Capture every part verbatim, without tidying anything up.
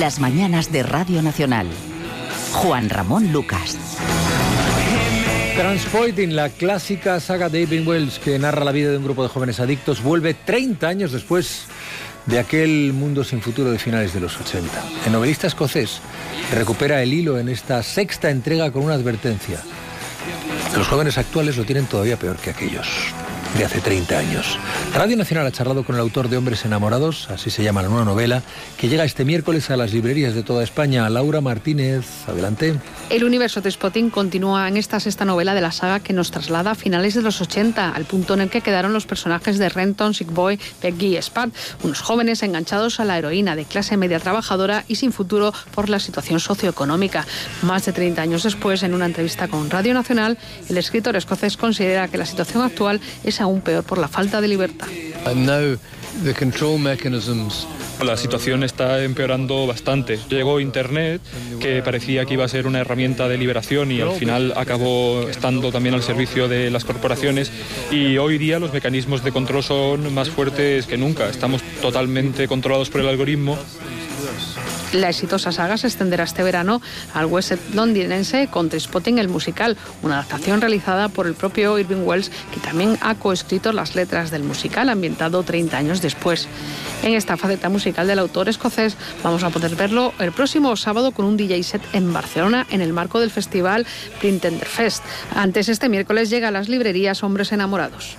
Las mañanas de Radio Nacional. Juan Ramón Lucas. Transpoiting, la clásica saga de Irving Welsh que narra la vida de un grupo de jóvenes adictos, vuelve treinta años después de aquel mundo sin futuro de finales de los ochenta. El novelista escocés recupera el hilo en esta sexta entrega con una advertencia. Los jóvenes actuales lo tienen todavía peor que aquellos de hace treinta años. Radio Nacional ha charlado con el autor de Hombres Enamorados, así se llama la nueva novela, que llega este miércoles a las librerías de toda España. Laura Martínez, adelante. El universo de Spotting continúa en esta sexta novela de la saga que nos traslada a finales de los ochenta, al punto en el que quedaron los personajes de Renton, Sick Boy, Peggy y Spud, unos jóvenes enganchados a la heroína de clase media trabajadora y sin futuro por la situación socioeconómica. Más de treinta años después, en una entrevista con Radio Nacional, el escritor escocés considera que la situación actual es aún peor por la falta de libertad. La situación está empeorando bastante. Llegó Internet, que parecía que iba a ser una herramienta de liberación y al final acabó estando también al servicio de las corporaciones, y hoy día los mecanismos de control son más fuertes que nunca. Estamos totalmente controlados por el algoritmo. La exitosa saga se extenderá este verano al West End londinense con Trainspotting el musical, una adaptación realizada por el propio Irving Welsh, que también ha coescrito las letras del musical, ambientado treinta años después. En esta faceta musical del autor escocés vamos a poder verlo el próximo sábado con un D J set en Barcelona en el marco del festival Printemberfest. Antes, este miércoles llega a las librerías Hombres Enamorados.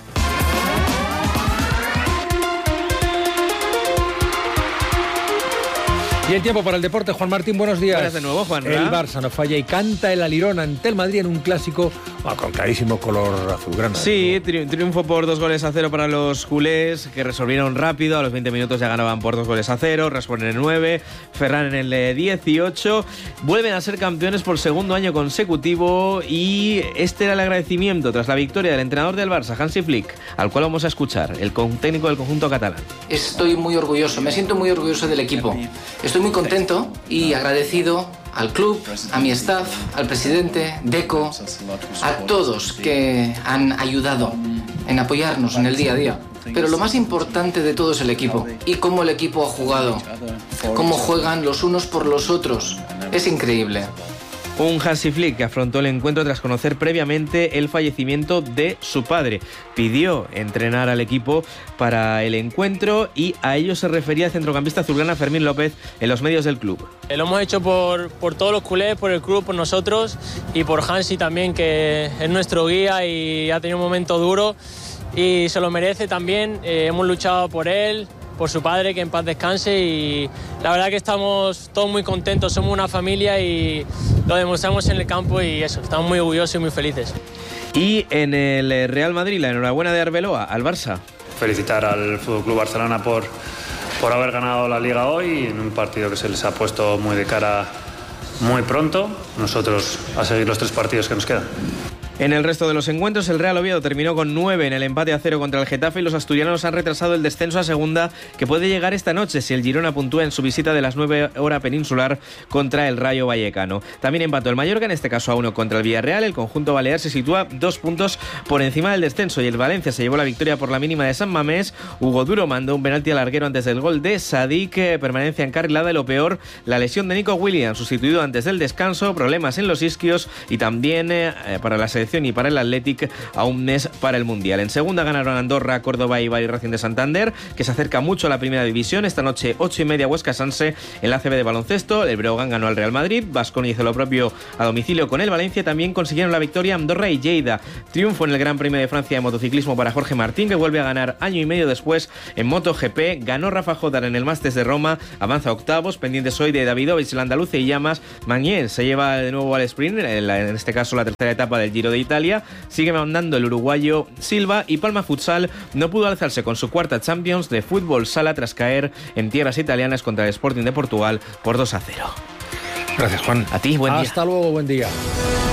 Y el tiempo para el deporte. Juan Martín, buenos días. Buenas de nuevo, Juan. El Barça no falla y canta el alirón ante el Madrid en un clásico bueno, con clarísimo color azulgrana. Sí, tri- triunfo por dos goles a cero para los culés, que resolvieron rápido. A los veinte minutos ya ganaban por dos goles a cero. Rashford en el nueve, Ferran en el dieciocho. Vuelven a ser campeones por segundo año consecutivo y este era el agradecimiento tras la victoria del entrenador del Barça, Hansi Flick, al cual vamos a escuchar, el técnico del conjunto catalán. Estoy muy orgulloso, me siento muy orgulloso del equipo. Estoy muy contento y agradecido al club, a mi staff, al presidente, Deco, a todos que han ayudado en apoyarnos en el día a día. Pero lo más importante de todo es el equipo y cómo el equipo ha jugado, cómo juegan los unos por los otros. Es increíble. Un Hansi Flick que afrontó el encuentro tras conocer previamente el fallecimiento de su padre. Pidió entrenar al equipo para el encuentro y a ello se refería el centrocampista azulgrana Fermín López en los medios del club. Lo hemos hecho por, por todos los culés, por el club, por nosotros y por Hansi también, que es nuestro guía y ha tenido un momento duro y se lo merece también. Eh, hemos luchado por él, por su padre, que en paz descanse, y la verdad que estamos todos muy contentos, somos una familia y lo demostramos en el campo y eso, estamos muy orgullosos y muy felices. Y en el Real Madrid, la enhorabuena de Arbeloa al Barça. Felicitar al F C Barcelona por, por haber ganado la Liga hoy en un partido que se les ha puesto muy de cara muy pronto. Nosotros a seguir los tres partidos que nos quedan. En el resto de los encuentros, el Real Oviedo terminó con nueve en el empate a cero contra el Getafe y los asturianos han retrasado el descenso a segunda, que puede llegar esta noche si el Girona puntúa en su visita de las nueve hora peninsular contra el Rayo Vallecano. También empató el Mallorca, en este caso a uno contra el Villarreal. El conjunto balear se sitúa dos puntos por encima del descenso y el Valencia se llevó la victoria por la mínima de San Mamés. Hugo Duro mandó un penalti al larguero antes del gol de Sadik. Permanencia encarrilada y lo peor, la lesión de Nico Williams, sustituido antes del descanso, problemas en los isquios y también eh, para la selección y para el Athletic a un mes para el Mundial. En segunda ganaron Andorra, Córdoba y Bari Racing de Santander, que se acerca mucho a la primera división. Esta noche ocho y media Huesca Sanse en la A C B de baloncesto. El Breogán ganó al Real Madrid, Baskonia hizo lo propio a domicilio con el Valencia. También consiguieron la victoria Andorra y Lleida. Triunfo en el Gran Premio de Francia de motociclismo para Jorge Martín, que vuelve a ganar año y medio después en MotoGP. Ganó Rafa Jodar en el Masters de Roma, avanza a octavos, pendientes hoy de Davidovich, el andaluz y Llamas. Magnier se lleva de nuevo al sprint, en este caso la tercera etapa del Giro de Italia. Sigue mandando el uruguayo Silva y Palma Futsal no pudo alzarse con su cuarta Champions de fútbol sala tras caer en tierras italianas contra el Sporting de Portugal por dos a cero. Gracias, Juan. A ti, buen día. Hasta luego, buen día.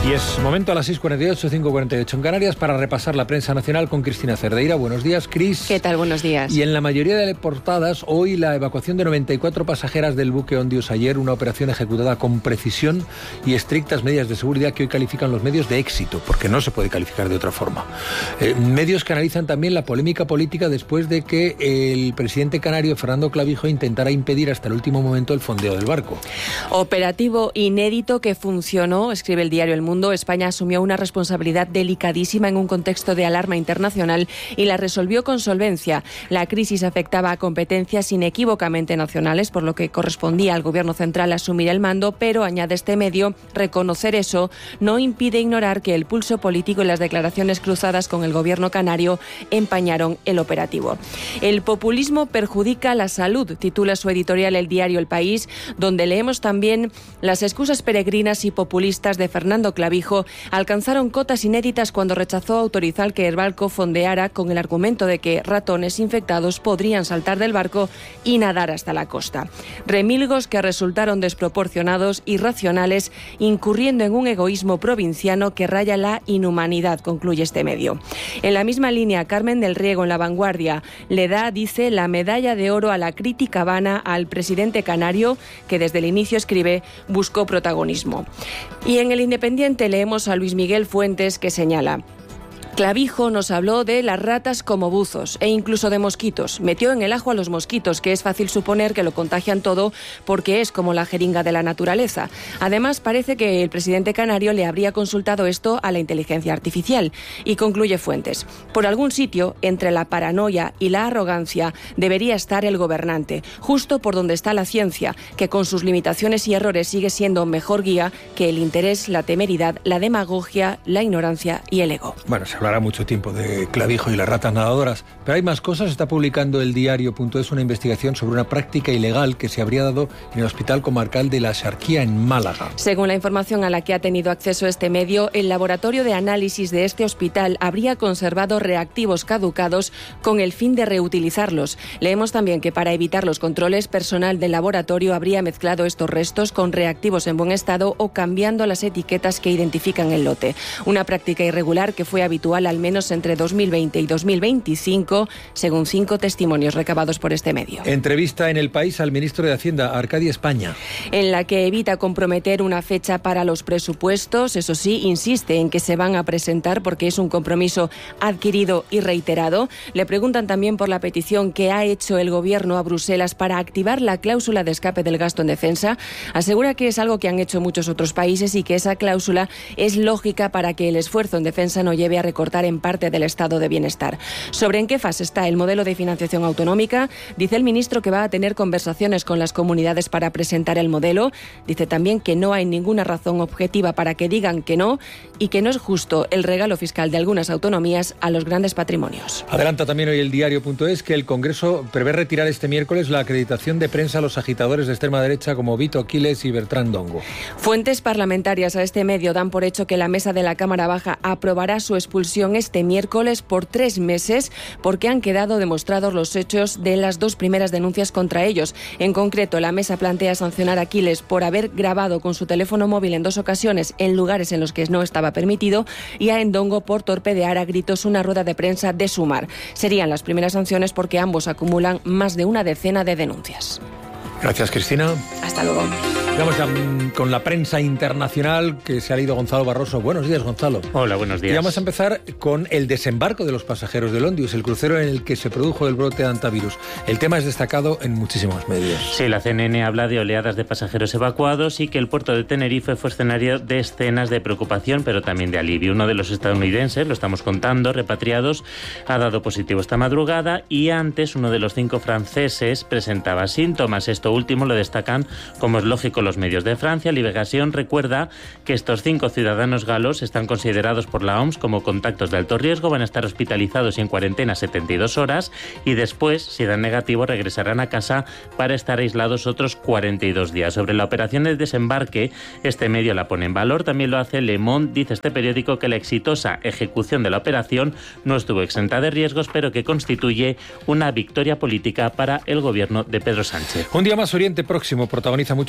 Y es momento a las seis cuarenta y ocho, cinco cuarenta y ocho en Canarias para repasar la prensa nacional con Cristina Cerdeira. Buenos días, Cris. ¿Qué tal? Buenos días. Y en la mayoría de portadas, hoy la evacuación de noventa y cuatro pasajeras del buque Ondios ayer, una operación ejecutada con precisión y estrictas medidas de seguridad que hoy califican los medios de éxito, porque no se puede calificar de otra forma. Eh, medios que analizan también la polémica política después de que el presidente canario, Fernando Clavijo, intentara impedir hasta el último momento el fondeo del barco. Operativo inédito que funcionó, escribe el diario El Mundo. España asumió una responsabilidad delicadísima en un contexto de alarma internacional y la resolvió con solvencia. La crisis afectaba a competencias inequívocamente nacionales, por lo que correspondía al Gobierno central asumir el mando, pero, añade este medio, reconocer eso no impide ignorar que el pulso político y las declaraciones cruzadas con el Gobierno canario empañaron el operativo. El populismo perjudica la salud, titula su editorial el diario El País, donde leemos también las excusas peregrinas y populistas de Fernando Clavijo alcanzaron cotas inéditas cuando rechazó autorizar que el barco fondeara con el argumento de que ratones infectados podrían saltar del barco y nadar hasta la costa. Remilgos que resultaron desproporcionados, irracionales, incurriendo en un egoísmo provinciano que raya la inhumanidad, concluye este medio. En la misma línea, Carmen del Riego en La Vanguardia le da, dice, la medalla de oro a la crítica vana al presidente canario, que desde el inicio, escribe, buscó protagonismo. Y en El Independiente leemos a Luis Miguel Fuentes, que señala: Clavijo nos habló de las ratas como buzos e incluso de mosquitos. Metió en el ajo a los mosquitos, que es fácil suponer que lo contagian todo porque es como la jeringa de la naturaleza. Además, parece que el presidente canario le habría consultado esto a la inteligencia artificial. Y concluye Fuentes: por algún sitio, entre la paranoia y la arrogancia, debería estar el gobernante, justo por donde está la ciencia, que con sus limitaciones y errores sigue siendo mejor guía que el interés, la temeridad, la demagogia, la ignorancia y el ego. Bueno, se hablará mucho tiempo de Clavijo y las ratas nadadoras, pero hay más cosas. Está publicando el diario punto es una investigación sobre una práctica ilegal que se habría dado en el Hospital Comarcal de la Axarquía en Málaga. Según la información a la que ha tenido acceso este medio, el laboratorio de análisis de este hospital habría conservado reactivos caducados con el fin de reutilizarlos. Leemos también que para evitar los controles, personal del laboratorio habría mezclado estos restos con reactivos en buen estado o cambiando las etiquetas que identifican el lote. Una práctica irregular que fue habitual al menos entre dos mil veinte y dos mil veinticinco, según cinco testimonios recabados por este medio. Entrevista en El País al ministro de Hacienda, Arcadia España, en la que evita comprometer una fecha para los presupuestos. Eso sí, insiste en que se van a presentar porque es un compromiso adquirido y reiterado. Le preguntan también por la petición que ha hecho el Gobierno a Bruselas para activar la cláusula de escape del gasto en defensa. Asegura que es algo que han hecho muchos otros países y que esa cláusula es lógica para que el esfuerzo en defensa no lleve a recortar en parte del estado de bienestar. Sobre en qué fase está el modelo de financiación autonómica, dice el ministro que va a tener conversaciones con las comunidades para presentar el modelo. Dice también que no hay ninguna razón objetiva para que digan que no y que no es justo el regalo fiscal de algunas autonomías a los grandes patrimonios. Adelanta también hoy el diario punto es que el Congreso prevé retirar este miércoles la acreditación de prensa a los agitadores de extrema derecha como Vito Aquiles y Bertrán Dongo. Fuentes parlamentarias a este medio dan por hecho que la mesa de la Cámara Baja aprobará su expulsión este miércoles por tres meses porque han quedado demostrados los hechos de las dos primeras denuncias contra ellos. En concreto, la mesa plantea sancionar a Aquiles por haber grabado con su teléfono móvil en dos ocasiones en lugares en los que no estaba permitido y a Ndongo por torpedear a gritos una rueda de prensa de Sumar. Serían las primeras sanciones porque ambos acumulan más de una decena de denuncias. Gracias, Cristina. Hasta luego. Vamos a, con la prensa internacional, que se ha leído Gonzalo Barroso. Buenos días, Gonzalo. Hola, buenos días. Y vamos a empezar con el desembarco de los pasajeros del Ondius, el crucero en el que se produjo el brote de hantavirus. El tema es destacado en muchísimos medios. Sí, la C N N habla de oleadas de pasajeros evacuados y que el puerto de Tenerife fue escenario de escenas de preocupación, pero también de alivio. Uno de los estadounidenses, lo estamos contando, repatriados, ha dado positivo esta madrugada y antes uno de los cinco franceses presentaba síntomas. Esto último lo destacan, como es lógico, los medios de Francia. Liberación recuerda que estos cinco ciudadanos galos están considerados por la O M S como contactos de alto riesgo, van a estar hospitalizados y en cuarentena setenta y dos horas y después, si dan negativo, regresarán a casa para estar aislados otros cuarenta y dos días. Sobre la operación de desembarque, este medio la pone en valor, también lo hace Le Monde. Dice este periódico que la exitosa ejecución de la operación no estuvo exenta de riesgos, pero que constituye una victoria política para el gobierno de Pedro Sánchez. Un día más, Oriente Próximo protagoniza muchos de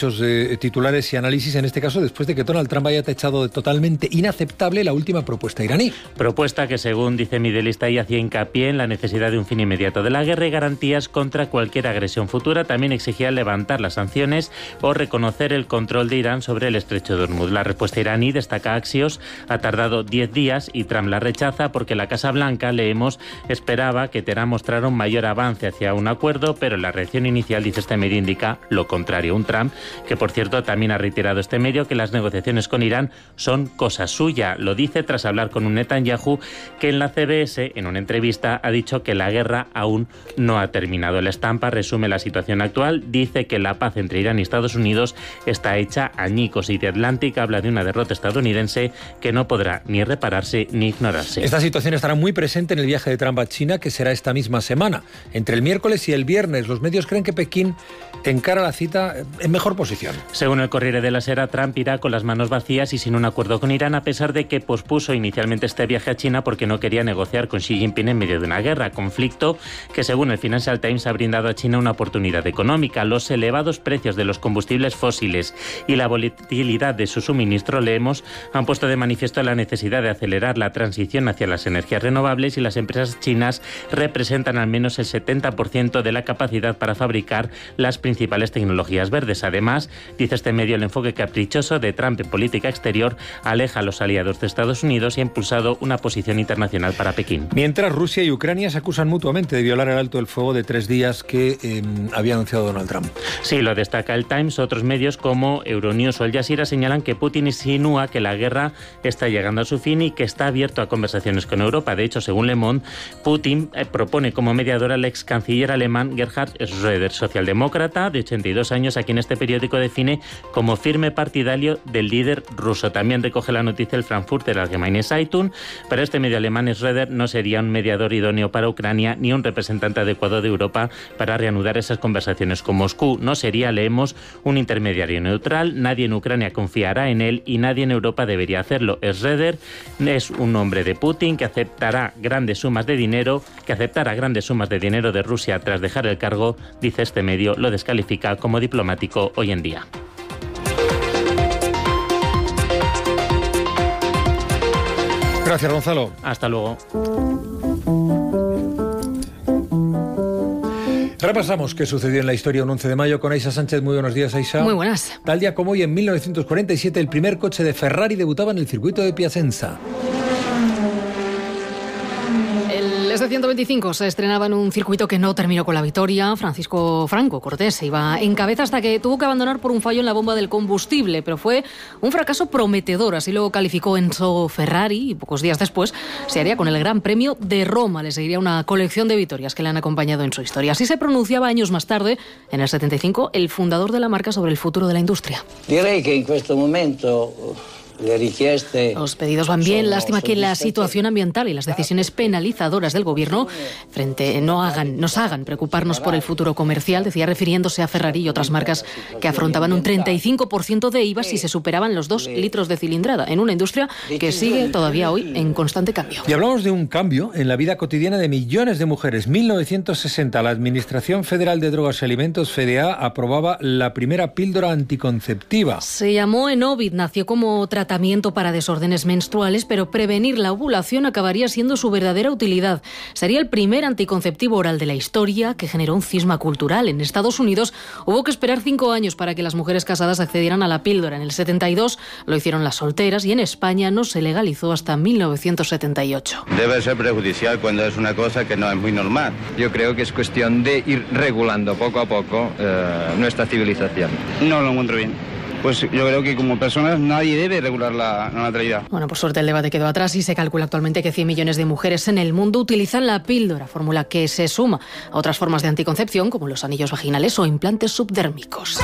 eh, titulares y análisis, en este caso después de que Donald Trump haya tachado de totalmente inaceptable la última propuesta iraní. Propuesta que, según dice Midelista, y hacía hincapié en la necesidad de un fin inmediato de la guerra y garantías contra cualquier agresión futura. También exigía levantar las sanciones o reconocer el control de Irán sobre el estrecho de Hormuz. La respuesta iraní, destaca Axios, ha tardado diez días y Trump la rechaza porque la Casa Blanca, leemos, esperaba que Teherán mostrara un mayor avance hacia un acuerdo, pero la reacción inicial, dice este medio, indica lo contrario. Un Trump que, por cierto, también ha reiterado este medio que las negociaciones con Irán son cosa suya. Lo dice tras hablar con un Netanyahu que en la C B S, en una entrevista, ha dicho que la guerra aún no ha terminado. La Estampa resume la situación actual, dice que la paz entre Irán y Estados Unidos está hecha añicos, y The Atlantic habla de una derrota estadounidense que no podrá ni repararse ni ignorarse. Esta situación estará muy presente en el viaje de Trump a China, que será esta misma semana. Entre el miércoles y el viernes, los medios creen que Pekín encara la cita en mejor posición. Según el Corriere della Sera, Trump irá con las manos vacías y sin un acuerdo con Irán, a pesar de que pospuso inicialmente este viaje a China porque no quería negociar con Xi Jinping en medio de una guerra, conflicto que, según el Financial Times, ha brindado a China una oportunidad económica. Los elevados precios de los combustibles fósiles y la volatilidad de su suministro, leemos, han puesto de manifiesto la necesidad de acelerar la transición hacia las energías renovables, y las empresas chinas representan al menos el setenta por ciento de la capacidad para fabricar las principales tecnologías verdes. Además, dice este medio, el enfoque caprichoso de Trump en política exterior aleja a los aliados de Estados Unidos y ha impulsado una posición internacional para Pekín. Mientras, Rusia y Ucrania se acusan mutuamente de violar el alto el fuego de tres días que eh, había anunciado Donald Trump. Sí, lo destaca el Times. Otros medios como Euronews o Al Jazeera señalan que Putin insinúa que la guerra está llegando a su fin y que está abierto a conversaciones con Europa. De hecho, según Le Monde, Putin eh, propone como mediadora al ex canciller alemán Gerhard Schröder, socialdemócrata de ochenta y dos años, a quien este periódico define como firme partidario del líder ruso. También recoge la noticia el Frankfurter Allgemeine Zeitung. Para este medio alemán, Schröder no sería un mediador idóneo para Ucrania ni un representante adecuado de Europa para reanudar esas conversaciones con Moscú. No sería, leemos, un intermediario neutral. Nadie en Ucrania confiará en él y nadie en Europa debería hacerlo. Schröder es un hombre de Putin que aceptará grandes sumas de dinero, que aceptará grandes sumas de dinero de Rusia tras dejar el cargo, dice este medio, lo descalifica como diplomático hoy en día. Gracias, Gonzalo. Hasta luego. Repasamos qué sucedió en la historia un once de mayo con Aisha Sánchez. Muy buenos días, Aisha. Muy buenas. Tal día como hoy, en mil novecientos cuarenta y siete, el primer coche de Ferrari debutaba en el circuito de Piacenza. El S ciento veinticinco se estrenaba en un circuito que no terminó con la victoria. Francisco Franco Cortés se iba en cabeza hasta que tuvo que abandonar por un fallo en la bomba del combustible, pero fue un fracaso prometedor, así lo calificó Enzo Ferrari, y pocos días después se haría con el Gran Premio de Roma. Le seguiría una colección de victorias que le han acompañado en su historia. Así se pronunciaba años más tarde, en el setenta y cinco, el fundador de la marca sobre el futuro de la industria. Direi que en este momento los pedidos van bien, lástima que la situación ambiental y las decisiones penalizadoras del gobierno frente no hagan, nos hagan preocuparnos por el futuro comercial, decía refiriéndose a Ferrari y otras marcas que afrontaban un treinta y cinco por ciento de I V A si se superaban los dos litros de cilindrada, en una industria que sigue todavía hoy en constante cambio. Y hablamos de un cambio en la vida cotidiana de millones de mujeres. mil novecientos sesenta, la Administración Federal de Drogas y Alimentos, F D A, aprobaba la primera píldora anticonceptiva. Se llamó Enovid, nació como tratamiento para desórdenes menstruales, pero prevenir la ovulación acabaría siendo su verdadera utilidad. Sería el primer anticonceptivo oral de la historia, que generó un cisma cultural. En Estados Unidos hubo que esperar cinco años para que las mujeres casadas accedieran a la píldora. En el setenta y dos lo hicieron las solteras, y en España no se legalizó hasta mil novecientos setenta y ocho. Debe ser perjudicial cuando es una cosa que no es muy normal. Yo creo que es cuestión de ir regulando poco a poco eh, nuestra civilización. No lo encuentro bien. Pues yo creo que como personas nadie debe regular la, la natalidad. Bueno, por suerte el debate quedó atrás y se calcula actualmente que cien millones de mujeres en el mundo utilizan la píldora, fórmula que se suma a otras formas de anticoncepción como los anillos vaginales o implantes subdérmicos.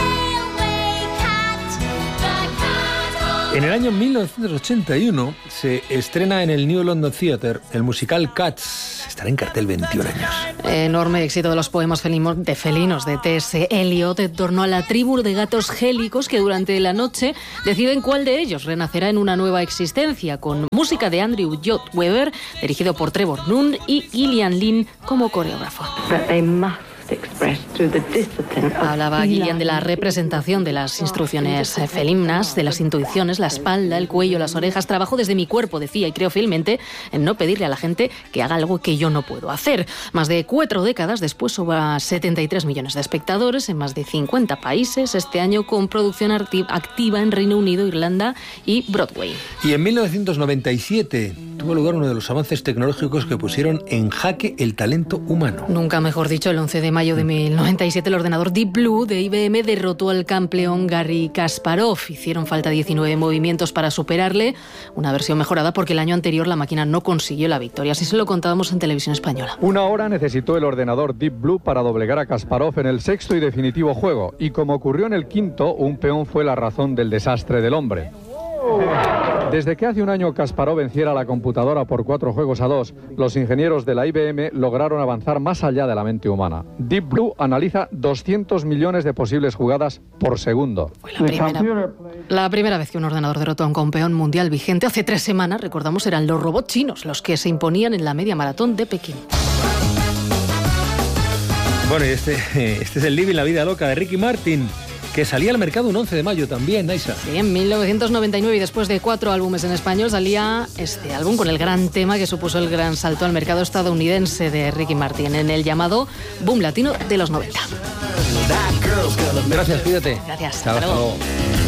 En el año mil novecientos ochenta y uno se estrena en el New London Theatre el musical Cats. Estará en cartel veintiún años. Enorme éxito de los poemas de felinos de T S Eliot en torno a la tribu de gatos gélicos que durante la noche deciden cuál de ellos renacerá en una nueva existencia, con música de Andrew Lloyd Webber, dirigido por Trevor Nunn, y Gillian Lynn como coreógrafo. Hablaba Gillian de la representación de las instrucciones felinas, de las intuiciones, la espalda, el cuello, las orejas. Trabajo desde mi cuerpo, decía, y creo fielmente en no pedirle a la gente que haga algo que yo no puedo hacer. Más de cuatro décadas después hubo setenta y tres millones de espectadores en más de cincuenta países este año, con producción activa en Reino Unido, Irlanda y Broadway. Y en mil novecientos noventa y siete tuvo lugar uno de los avances tecnológicos que pusieron en jaque el talento humano. Nunca mejor dicho, el once de mayo de mil novecientos noventa y siete el ordenador Deep Blue de I B M derrotó al campeón Garry Kasparov. Hicieron falta diecinueve movimientos para superarle, una versión mejorada porque el año anterior la máquina no consiguió la victoria. Así se lo contábamos en Televisión Española. Una hora necesitó el ordenador Deep Blue para doblegar a Kasparov en el sexto y definitivo juego. Y como ocurrió en el quinto, un peón fue la razón del desastre del hombre. Desde que hace un año Kasparov venciera a la computadora por cuatro juegos a dos, los ingenieros de la I B M lograron avanzar más allá de la mente humana. Deep Blue analiza doscientos millones de posibles jugadas por segundo. Fue la primera, la primera vez que un ordenador derrotó a un campeón mundial vigente. Hace tres semanas, recordamos, eran los robots chinos los que se imponían en la media maratón de Pekín. Bueno, y este, este es el Living la vida loca de Ricky Martin, que salía al mercado un once de mayo también, Naisa. Sí, en mil novecientos noventa y nueve, y después de cuatro álbumes en español, salía este álbum con el gran tema que supuso el gran salto al mercado estadounidense de Ricky Martin, en el llamado boom latino de los noventa. Gracias, cuídate. Gracias. Hasta luego.